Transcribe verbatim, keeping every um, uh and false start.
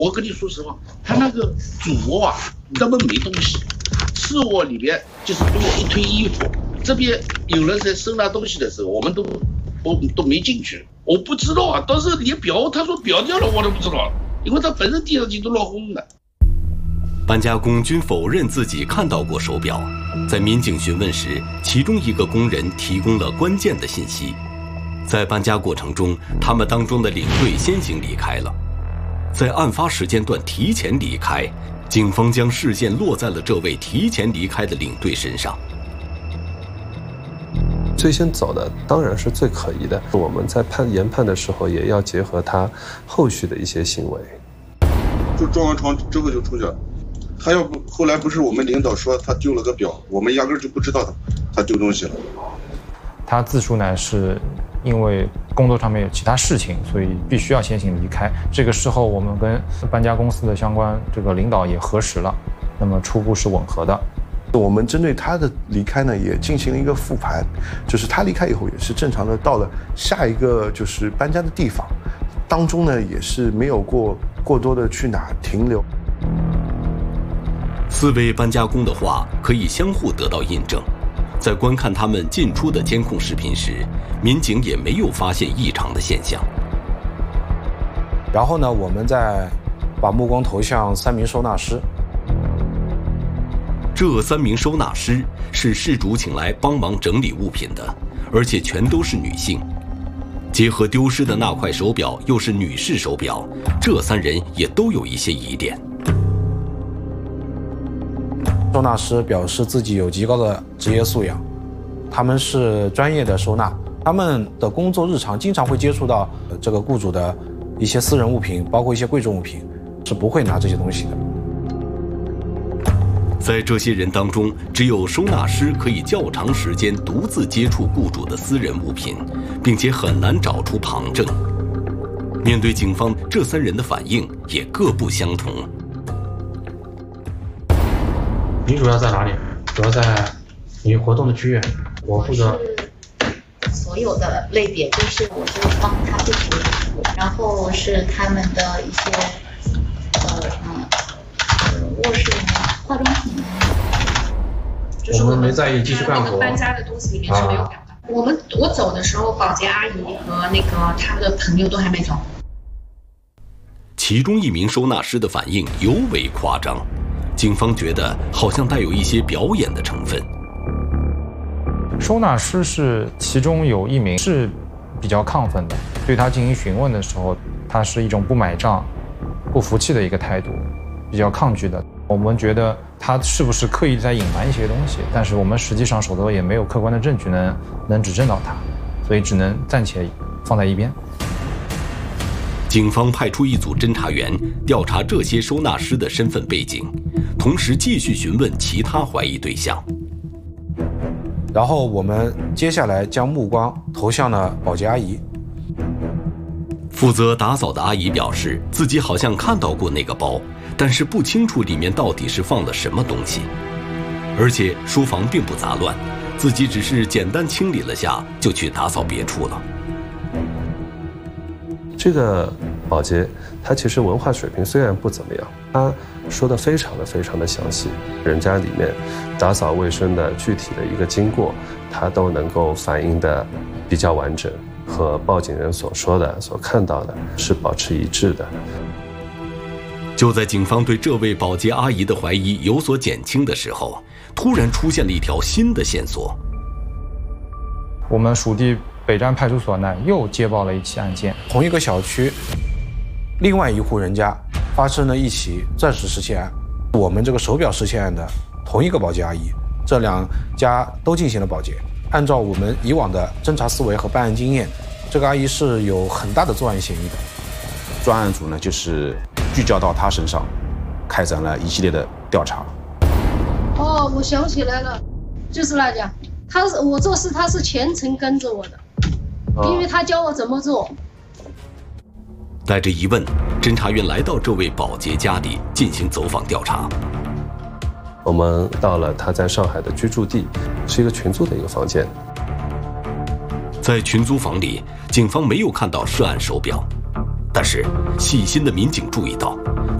我跟你说实话，他那个主卧啊根本没东西，次卧里边就是多一堆衣服，这边有人在收纳东西的时候，我们都都都没进去，我不知道啊，当时连表他说表掉了我都不知道，因为他本身地上就都落红的。 搬家工均否认自己看到过手表，在民警询问时，其中一个工人提供了关键的信息。在搬家过程中，他们当中的领队先行离开了。在案发时间段提前离开，警方将视线落在了这位提前离开的领队身上。 最先走的当然是最可疑的，我们在判研判的时候也要结合他后续的一些行为。 就撞完床之后就出去了，他要不后来不是我们领导说他丢了个表，我们压根就不知道他他丢东西了。 他自述呢是因为工作上面有其他事情，所以必须要先行离开。这个事后我们跟搬家公司的相关这个领导也核实了，那么初步是吻合的。 我们针对他的离开呢，也进行了一个复盘，就是他离开以后也是正常的到了下一个就是搬家的地方，当中呢也是没有过过多的去哪停留。 四位搬家工的话可以相互得到印证。在观看他们进出的监控视频时，民警也没有发现异常的现象。 然后呢，我们再把目光投向三名收纳师。 这三名收纳师是事主请来帮忙整理物品的，而且全都是女性。结合丢失的那块手表又是女士手表，这三人也都有一些疑点。 收纳师表示自己有极高的职业素养，他们是专业的收纳，他们的工作日常经常会接触到这个雇主的一些私人物品，包括一些贵重物品，是不会拿这些东西的。 在这些人当中，只有收纳师可以较长时间独自接触雇主的私人物品，并且很难找出旁证。面对警方这三人的反应也各不相同。 你主要在哪里？主要在你活动的区域，我负责所有的类别，就是我就帮他布置，然后是他们的一些呃嗯呃卧室化妆品。 就是我们没在意继续干活。 搬家的东西里面是没有表达。啊、我们我走的时候，保洁阿姨和那个他的朋友都还没走。 其中一名收纳师的反应尤为夸张。警方觉得好像带有一些表演的成分。 收纳师是其中有一名是比较亢奋的，对他进行询问的时候，他是一种不买账、不服气的一个态度，比较抗拒的。我们觉得他是不是刻意在隐瞒一些东西，但是我们实际上手头也没有客观的证据能能指证到他，所以只能暂且放在一边。 警方派出一组侦查员调查这些收纳师的身份背景，同时继续询问其他怀疑对象。 然后我们接下来将目光投向了保洁阿姨。 负责打扫的阿姨表示，自己好像看到过那个包，但是不清楚里面到底是放了什么东西。而且书房并不杂乱，自己只是简单清理了下，就去打扫别处了。 这个保洁他其实文化水平虽然不怎么样，他说的非常的非常的详细，人家里面打扫卫生的具体的一个经过，他都能够反映的比较完整，和报警人所说的所看到的是保持一致的。 就在警方对这位保洁阿姨的怀疑有所减轻的时候，突然出现了一条新的线索。 我们属地北站派出所呢又接报了一起案件， 同一个小区另外一户人家发生了一起钻石失窃案，我们这个手表失窃案的同一个保洁阿姨，这两家都进行了保洁。按照我们以往的侦查思维和办案经验，这个阿姨是有很大的作案嫌疑的。 专案组呢就是聚焦到她身上，开展了一系列的调查。 哦，我想起来了，就是那家。他是我做事，他是全程跟着我的，因为他教我怎么做。 带着疑问，侦查员来到这位保洁家里进行走访调查。 我们到了他在上海的居住地，是一个群租的一个房间。 在群租房里，警方没有看到涉案手表， 但是细心的民警注意到，